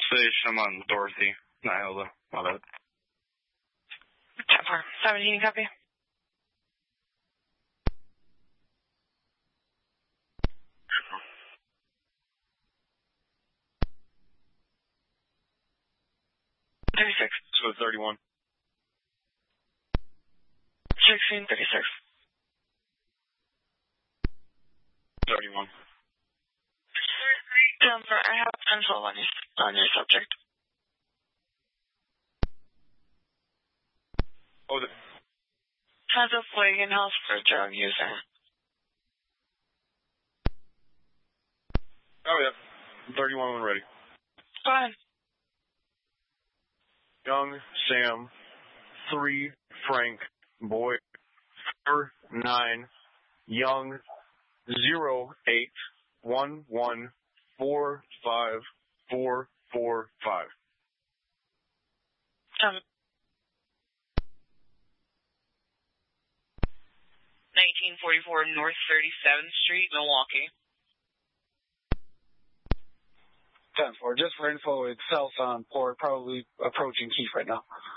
Fish, I'm on Dorothy, Niola. My bad. 10-4. 17, copy. So 31. 16, 36. 31. Denver, I have pencil on your subject. Oh, Has a flagging house for drug user. Oh, yeah. 31 when ready. Go ahead. Young, Sam, 3, Frank, Boy, 4, 9, Young, 0, 8, 1, 1, 4, 5, 4, 4, 5. 1944 North 37th Street, Milwaukee. 10-4. Just for info, it's south on port, probably approaching Keith right now.